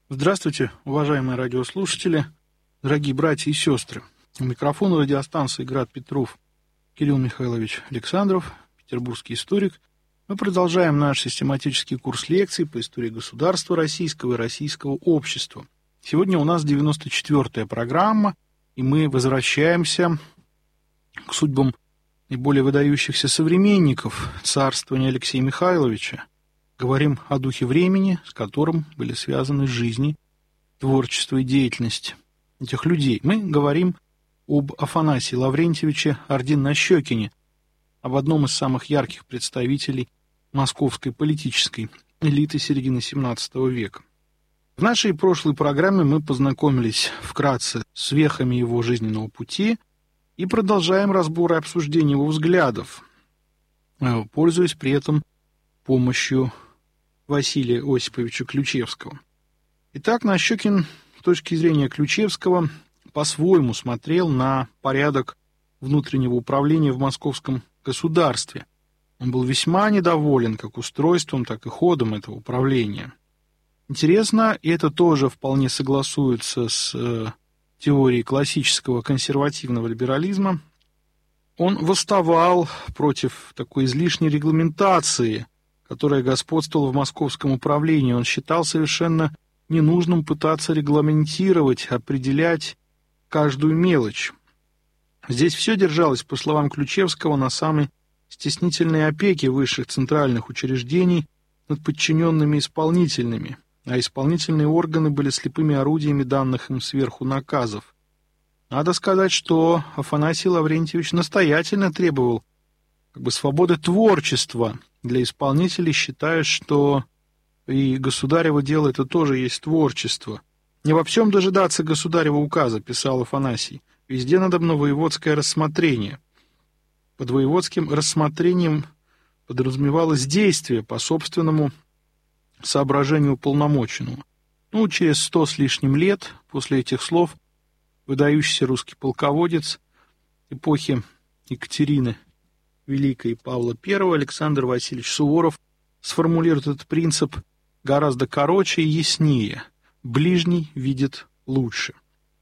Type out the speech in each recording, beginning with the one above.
Здравствуйте, уважаемые радиослушатели, дорогие братья и сестры. У микрофона радиостанции «Град Петров» Кирилл Михайлович Александров, петербургский историк. Мы продолжаем наш систематический курс лекций по истории государства российского и российского общества. Сегодня у нас 94-я программа, и мы возвращаемся к судьбам наиболее выдающихся современников царствования Алексея Михайловича. Говорим о духе времени, с которым были связаны жизни, творчество и деятельность этих людей. Мы говорим об Афанасии Лаврентьевиче Ордин-Нащекине, об одном из самых ярких представителей московской политической элиты середины XVII века. В нашей прошлой программе мы познакомились вкратце с вехами его жизненного пути и продолжаем разбор и обсуждение его взглядов, пользуясь при этом помощью Василия Осиповича Ключевского. Итак, Нащекин с точки зрения Ключевского по-своему смотрел на порядок внутреннего управления в московском государстве. Он был весьма недоволен как устройством, так и ходом этого управления. Интересно, и это тоже вполне согласуется с теорией классического консервативного либерализма, он восставал против такой излишней регламентации, которая господствовала в московском управлении. Он считал совершенно ненужным пытаться регламентировать, определять каждую мелочь. Здесь все держалось, по словам Ключевского, на самой стеснительной опеке высших центральных учреждений над подчиненными исполнительными, а исполнительные органы были слепыми орудиями данных им сверху наказов. Надо сказать, что Афанасий Лаврентьевич настоятельно требовал свободы творчества для исполнителей, считая, что и государево дело это тоже есть творчество. «Не во всем дожидаться государева указа», — писал Афанасий, — «везде надобно воеводское рассмотрение». Под воеводским рассмотрением подразумевалось действие по собственному соображению уполномоченного. Через 100 с лишним лет после этих слов выдающийся русский полководец эпохи Екатерины Великой и Павла I Александр Васильевич Суворов сформулирует этот принцип гораздо короче и яснее. Ближний видит лучше.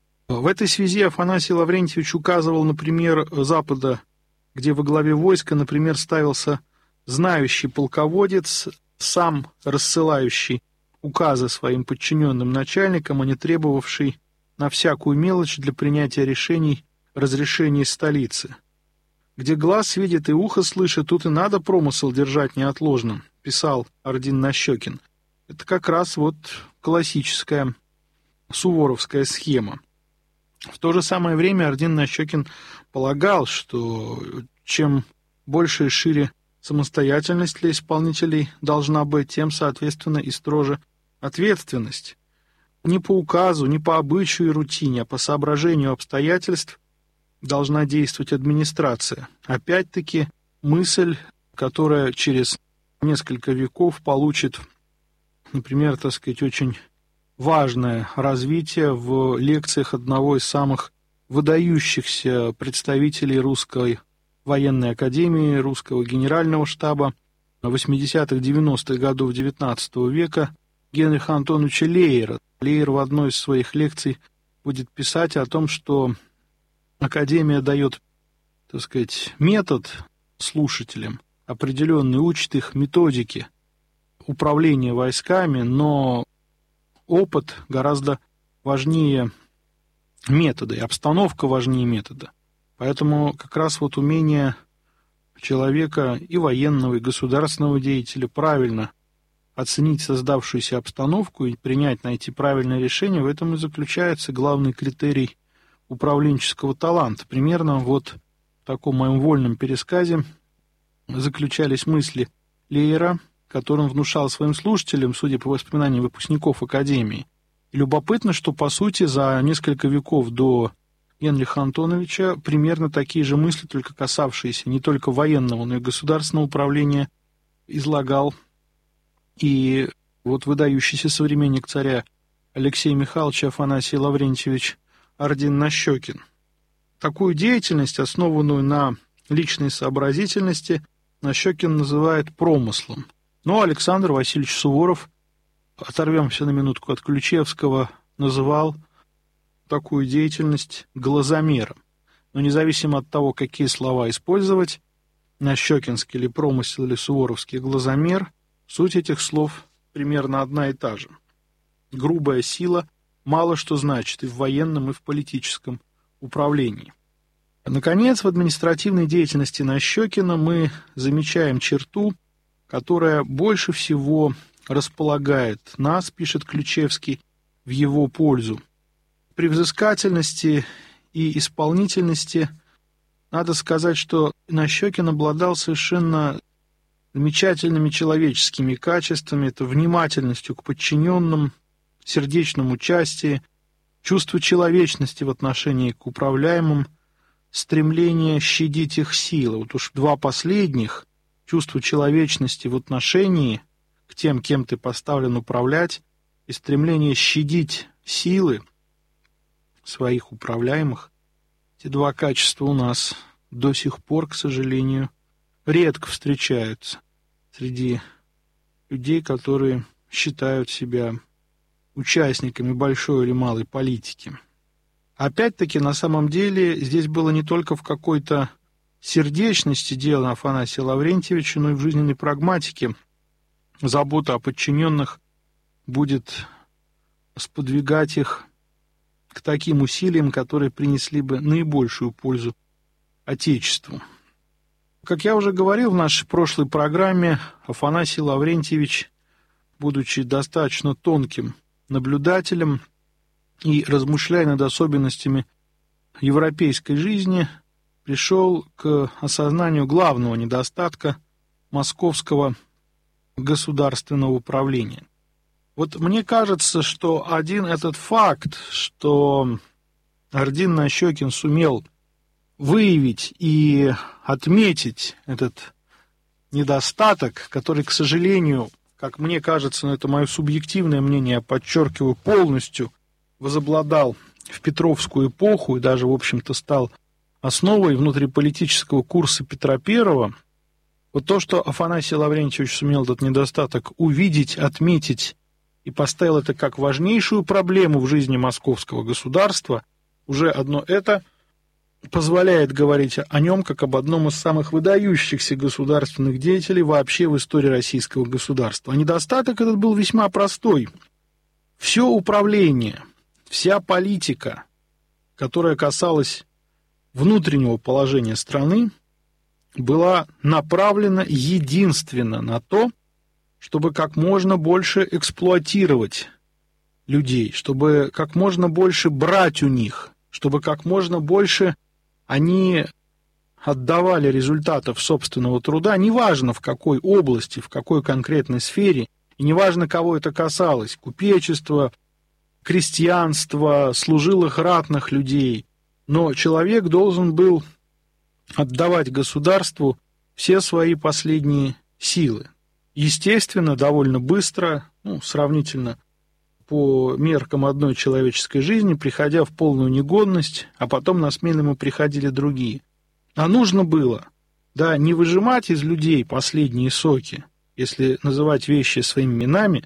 В этой связи Афанасий Лаврентьевич указывал, например, Запада, где во главе войска, например, ставился знающий полководец, сам рассылающий указы своим подчиненным начальникам, а не требовавший на всякую мелочь для принятия решений разрешения столицы. «Где глаз видит и ухо слышит, тут и надо промысел держать неотложным», — писал Ордин-Нащекин. Это как раз классическая суворовская схема. В то же самое время Ордин-Нащекин полагал, что чем больше и шире самостоятельность для исполнителей должна быть, тем, соответственно, и строже ответственность. Не по указу, не по обычаю и рутине, а по соображению обстоятельств должна действовать администрация. Опять-таки, мысль, которая через несколько веков получит, например, очень важное развитие в лекциях одного из самых выдающихся представителей русской военной академии, русского генерального штаба 80-х, 90-х годов XIX века Генриха Антоновича Лейера. Лейер в одной из своих лекций будет писать о том, что Академия дает, метод слушателям, определенный, учит их методике управления войсками, но опыт гораздо важнее метода, и обстановка важнее метода. Поэтому как раз умение человека и военного, и государственного деятеля правильно оценить создавшуюся обстановку и найти правильное решение, в этом и заключается главный критерий управленческого таланта. Примерно в таком моем вольном пересказе заключались мысли Лейера, который он внушал своим слушателям, судя по воспоминаниям выпускников Академии. И любопытно, что, по сути, за несколько веков до Генриха Антоновича примерно такие же мысли, только касавшиеся не только военного, но и государственного управления, излагал и выдающийся современник царя Алексея Михайловича Афанасий Лаврентьевич Ордин-Нащекин. Такую деятельность, основанную на личной сообразительности, Нащекин называет промыслом. Но Александр Васильевич Суворов оторвемся на минутку от Ключевского, называл такую деятельность глазомером. Но независимо от того, какие слова использовать, нащекинский или промысел, или суворовский глазомер, суть этих слов примерно одна и та же. Грубая сила мало что значит и в военном, и в политическом управлении. Наконец, в административной деятельности Нащекина мы замечаем черту, которая больше всего располагает нас, пишет Ключевский, в его пользу. При взыскательности и исполнительности надо сказать, что Нащекин обладал совершенно замечательными человеческими качествами, это внимательностью к подчиненным, сердечном участии, чувство человечности в отношении к управляемым, стремление щадить их силы. Вот уж два последних, чувство человечности в отношении к тем, кем ты поставлен управлять, и стремление щадить силы своих управляемых, эти два качества у нас до сих пор, к сожалению, редко встречаются среди людей, которые считают себя участниками большой или малой политики. Опять-таки, на самом деле, здесь было не только в какой-то сердечности дело Афанасия Лаврентьевича, но и в жизненной прагматике. Забота о подчиненных будет сподвигать их к таким усилиям, которые принесли бы наибольшую пользу Отечеству. Как я уже говорил в нашей прошлой программе, Афанасий Лаврентьевич, будучи достаточно тонким наблюдателем и размышляя над особенностями европейской жизни, пришел к осознанию главного недостатка московского государственного управления. Вот мне кажется, что один этот факт, что Ордин Нащекин сумел выявить и отметить этот недостаток, который, к сожалению, как мне кажется, но это мое субъективное мнение, я подчеркиваю, полностью возобладал в Петровскую эпоху и даже, в общем-то, стал основой внутриполитического курса Петра I. Вот то, что Афанасий Лаврентьевич сумел этот недостаток увидеть, отметить и поставил это как важнейшую проблему в жизни московского государства, уже одно это позволяет говорить о нем как об одном из самых выдающихся государственных деятелей вообще в истории российского государства. А недостаток этот был весьма простой. Все управление, вся политика, которая касалась внутреннего положения страны, была направлена единственно на то, чтобы как можно больше эксплуатировать людей, чтобы как можно больше брать у них, чтобы как можно больше они отдавали результатов собственного труда, неважно в какой области, в какой конкретной сфере, и неважно, кого это касалось, купечество, крестьянство, служилых ратных людей, но человек должен был отдавать государству все свои последние силы. Естественно, довольно быстро, сравнительно по меркам одной человеческой жизни, приходя в полную негодность, а потом на смену ему приходили другие. А нужно было, не выжимать из людей последние соки, если называть вещи своими именами,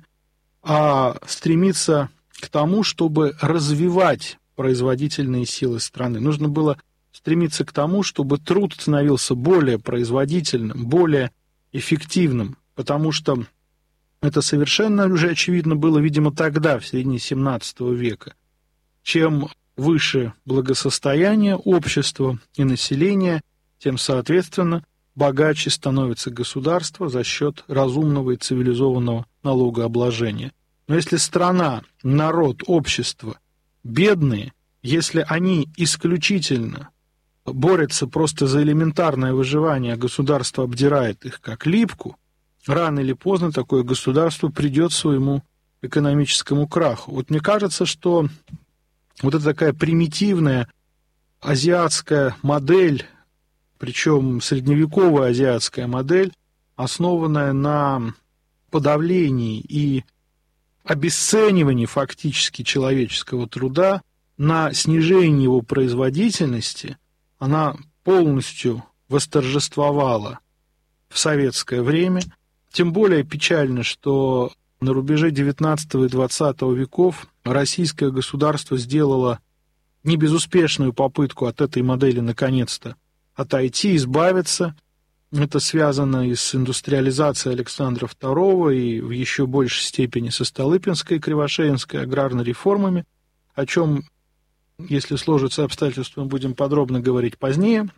а стремиться к тому, чтобы развивать производительные силы страны. Нужно было стремиться к тому, чтобы труд становился более производительным, более эффективным, потому что это совершенно уже очевидно было, видимо, тогда, в середине XVII века. Чем выше благосостояние общества и населения, тем, соответственно, богаче становится государство за счет разумного и цивилизованного налогообложения. Но если страна, народ, общество бедные, если они исключительно борются просто за элементарное выживание, а государство обдирает их как липку, рано или поздно такое государство придет к своему экономическому краху. Вот мне кажется, что вот эта такая примитивная азиатская модель, причем средневековая азиатская модель, основанная на подавлении и обесценивании фактически человеческого труда, на снижении его производительности, она полностью восторжествовала в советское время. Тем более печально, что на рубеже XIX и XX веков российское государство сделало небезуспешную попытку от этой модели наконец-то отойти, избавиться. Это связано и с индустриализацией Александра II, и в еще большей степени со Столыпинской, Кривошеинской аграрной реформами, о чем, если сложатся обстоятельства, мы будем подробно говорить позднее.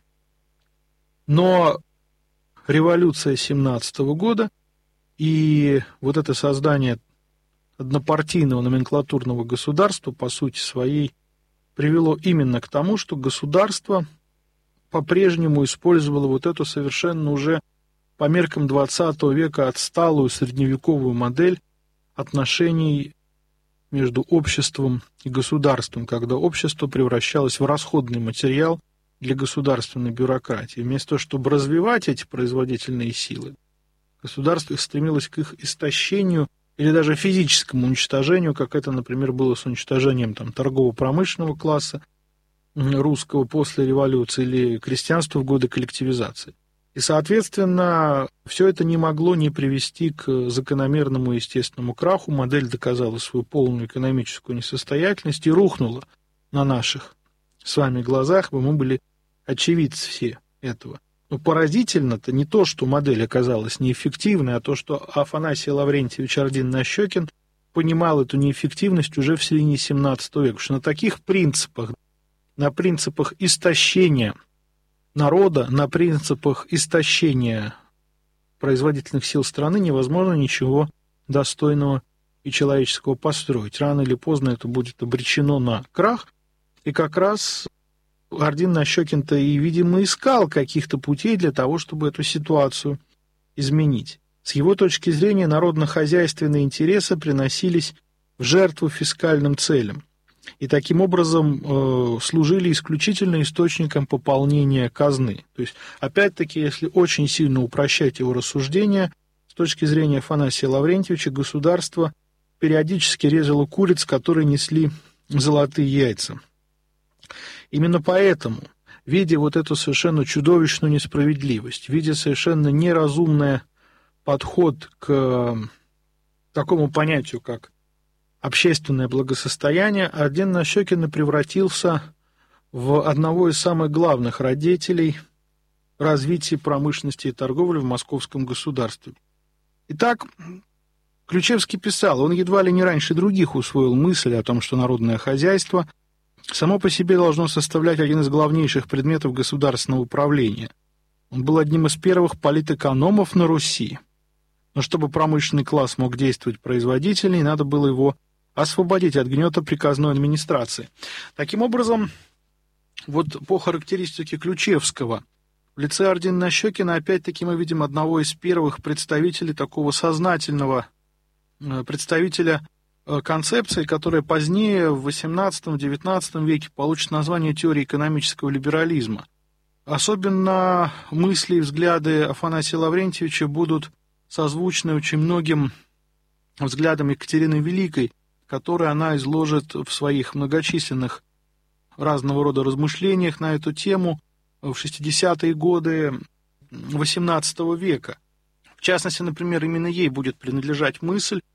Но революция 17 года и вот это создание однопартийного номенклатурного государства, по сути своей, привело именно к тому, что государство по-прежнему использовало вот эту совершенно уже по меркам XX века отсталую средневековую модель отношений между обществом и государством, когда общество превращалось в расходный материал для государственной бюрократии. Вместо того, чтобы развивать эти производительные силы, государство стремилось к их истощению или даже физическому уничтожению, как это, например, было с уничтожением торгово-промышленного класса русского после революции или крестьянства в годы коллективизации. И, соответственно, все это не могло не привести к закономерному естественному краху. Модель доказала свою полную экономическую несостоятельность и рухнула на наших с вами глазах, мы были очевидцы все этого. Но поразительно-то не то, что модель оказалась неэффективной, а то, что Афанасий Лаврентьевич Ордин-Нащекин понимал эту неэффективность уже в середине XVII века, что на таких принципах, на принципах истощения народа, на принципах истощения производительных сил страны невозможно ничего достойного и человеческого построить. Рано или поздно это будет обречено на крах, и как раз Ордин-Нащекин-то и, видимо, искал каких-то путей для того, чтобы эту ситуацию изменить. С его точки зрения, народно-хозяйственные интересы приносились в жертву фискальным целям и таким образом служили исключительно источником пополнения казны. То есть, опять-таки, если очень сильно упрощать его рассуждения, с точки зрения Афанасия Лаврентьевича, государство периодически резало куриц, которые несли золотые яйца. Именно поэтому, видя вот эту совершенно чудовищную несправедливость, видя совершенно неразумный подход к такому понятию, как общественное благосостояние, Ордин-Нащекин превратился в одного из самых главных родителей развития промышленности и торговли в московском государстве. Итак, Ключевский писал, он едва ли не раньше других усвоил мысль о том, что народное хозяйство само по себе должно составлять один из главнейших предметов государственного управления. Он был одним из первых политэкономов на Руси. Но чтобы промышленный класс мог действовать производительней, надо было его освободить от гнета приказной администрации. Таким образом, вот по характеристике Ключевского, в лице Ордина-Нащекина опять-таки мы видим одного из первых представителей такого сознательного представителя концепции, которая позднее в XVIII-XIX веке получит название теории экономического либерализма. Особенно мысли и взгляды Афанасия Лаврентьевича будут созвучны очень многим взглядам Екатерины Великой, которые она изложит в своих многочисленных разного рода размышлениях на эту тему в 60-е годы XVIII века. В частности, например, именно ей будет принадлежать мысль